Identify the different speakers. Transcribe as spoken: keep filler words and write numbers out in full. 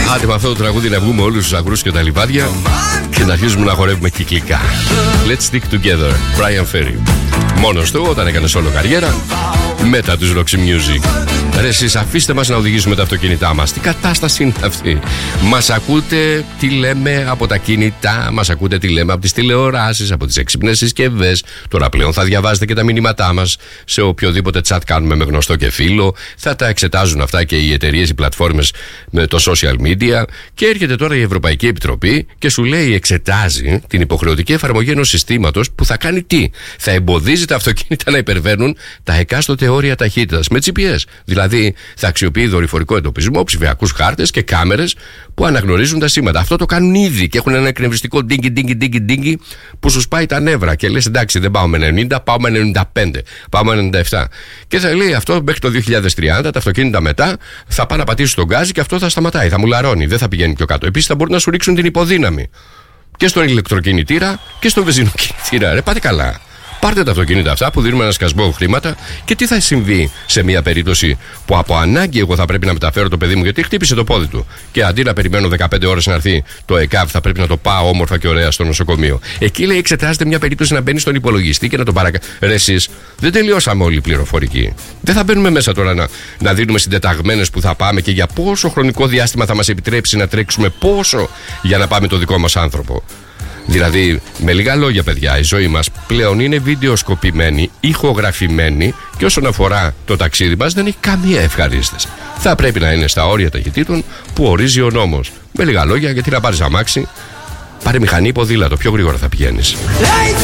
Speaker 1: Άντε με αυτό το τραγούδι να βγούμε όλους τους αγρούς και τα λιβάδια και να αρχίσουμε να χορεύουμε κυκλικά. Let's stick together, Brian Ferry. Μόνος του όταν έκανε όλο καριέρα, μετά τους Roxy Music. Ρε εσείς αφήστε μας να οδηγήσουμε τα αυτοκίνητά μας. Τι κατάσταση είναι αυτή? Μας ακούτε τι λέμε από τα κινητά, μας ακούτε τι λέμε από τις τηλεοράσεις, από τις έξυπνες συσκευές. Τώρα πλέον θα διαβάζετε και τα μηνύματά μας σε οποιοδήποτε chat κάνουμε με γνωστό και φίλο. Θα τα εξετάζουν αυτά και οι εταιρείες, οι πλατφόρμες με το social media. Και έρχεται τώρα η Ευρωπαϊκή Επιτροπή και σου λέει, εξετάζει την υποχρεωτική εφαρμογή ενός συστήματος που θα κάνει τι? Θα εμποδίζει τα αυτοκίνητα να υπερβαίνουν τα εκάστοτε όρια ταχύτητας με τζι πι ες. Δηλαδή θα αξιοποιεί δορυφορικό εντοπισμό, ψηφιακούς χάρτες και κάμερες που αναγνωρίζουν τα σήματα. Αυτό το κάνουν ήδη και έχουν ένα εκνευριστικό ντίνγκι, ντίνγκι, ντίνγκι, ντίνγκι που σου σπάει τα νεύρα. Και λες εντάξει, δεν πάω με ενενήντα, πάω με ενενήντα πέντε, πάω με ενενήντα επτά. Και θα λέει αυτό μέχρι το δύο χιλιάδες τριάντα, τα αυτοκίνητα μετά θα πάνε να πατήσουν τον γκάζι και αυτό θα σταματάει, θα μουλαρώνει, δεν θα πηγαίνει πιο κάτω. Επίσης θα μπορούν να σου ρίξουν την υποδύναμη και στον ηλεκτροκινητήρα και στον βενζινοκινητήρα. Ρε πάτε καλά. Πάρτε τα αυτοκίνητα αυτά που δίνουμε ένα σκασμό χρήματα και τι θα συμβεί σε μια περίπτωση που από ανάγκη εγώ θα πρέπει να μεταφέρω το παιδί μου γιατί χτύπησε το πόδι του. Και αντί να περιμένω δεκαπέντε ώρες να έρθει το ΕΚΑΒ, θα πρέπει να το πάω όμορφα και ωραία στο νοσοκομείο. Εκεί λέει εξετάζεται μια περίπτωση να μπαίνει στον υπολογιστή και να το παρακα... Ρε εσείς, δεν τελειώσαμε όλη η πληροφορική. Δεν θα μπαίνουμε μέσα τώρα να, να δίνουμε συντεταγμένες που θα πάμε και για πόσο χρονικό διάστημα θα μας επιτρέψει να τρέξουμε πόσο για να πάμε το δικό μας άνθρωπο. Δηλαδή, με λίγα λόγια, παιδιά, η ζωή μας πλέον είναι βιντεοσκοπημένη, ηχογραφημένη και όσον αφορά το ταξίδι μας δεν έχει καμία ευχαρίστηση. Θα πρέπει να είναι στα όρια ταχυτήτων που ορίζει ο νόμος. Με λίγα λόγια, γιατί να πάρεις αμάξι, πάρε μηχανή ή ποδήλατο, πιο γρήγορα θα πηγαίνεις.